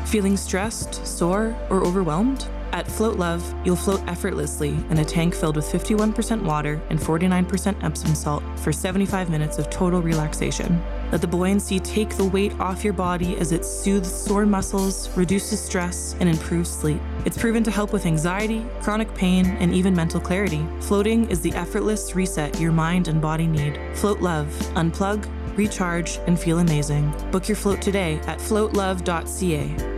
Feeling stressed, sore, or overwhelmed? At Float Love, you'll float effortlessly in a tank filled with 51% water and 49% Epsom salt for 75 minutes of total relaxation. Let the buoyancy take the weight off your body as it soothes sore muscles, reduces stress, and improves sleep. It's proven to help with anxiety, chronic pain, and even mental clarity. Floating is the effortless reset your mind and body need. Float Love. Unplug, recharge, and feel amazing. Book your float today at floatlove.ca.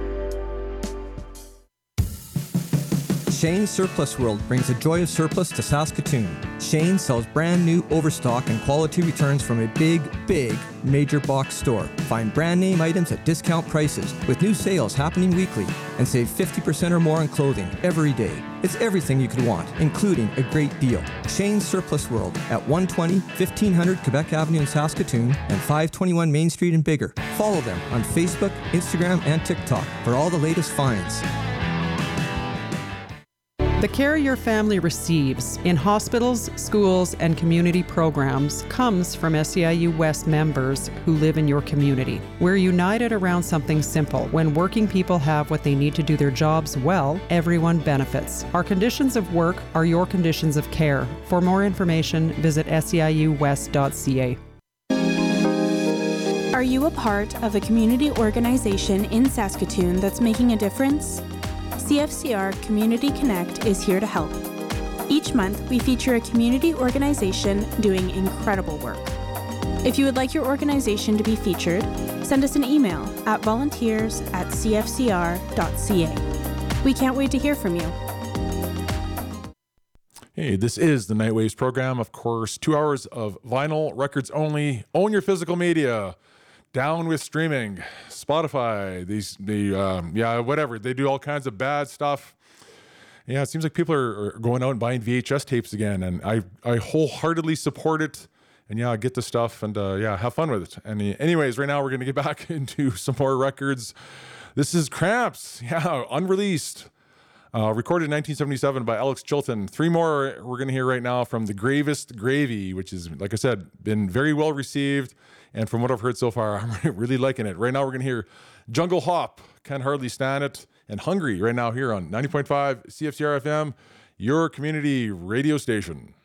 Shane's Surplus World brings the joy of surplus to Saskatoon. Shane sells brand new overstock and quality returns from a big major box store. Find brand name items at discount prices with new sales happening weekly and save 50% or more on clothing every day. It's everything you could want, including a great deal. Shane's Surplus World at 120 1500 Quebec Avenue in Saskatoon and 521 Main Street in Biggar. Follow them on Facebook, Instagram, and TikTok for all the latest finds. The care your family receives in hospitals, schools, and community programs comes from SEIU West members who live in your community. We're united around something simple. When working people have what they need to do their jobs well, everyone benefits. Our conditions of work are your conditions of care. For more information, visit seiuwest.ca. Are you a part of a community organization in Saskatoon that's making a difference? CFCR Community Connect is here to help. Each month, we feature a community organization doing incredible work. If you would like your organization to be featured, send us an email at volunteers@cfcr.ca. We can't wait to hear from you. Hey, this is the Nightwaves program. Of course, 2 hours of vinyl records only. Own your physical media. Down with streaming, Spotify, whatever. They do all kinds of bad stuff. Yeah, it seems like people are going out and buying VHS tapes again, and I wholeheartedly support it. And yeah, get the stuff and have fun with it. And anyways, right now we're going to get back into some more records. This is Cramps, unreleased. Recorded in 1977 by Alex Chilton. 3 more we're going to hear right now from The Gravest Gravy, which is, like I said, been very well received. And from what I've heard so far, I'm really liking it. Right now, we're going to hear Jungle Hop, Can Hardly Stand It, and Hungry right now here on 90.5 CFCR FM, your community radio station.